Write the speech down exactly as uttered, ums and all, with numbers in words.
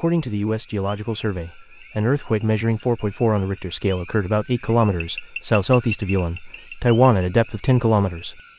According to the U S Geological Survey, an earthquake measuring four point four on the Richter scale occurred about eight kilometers south-southeast of Yulin, Taiwan at a depth of ten kilometers.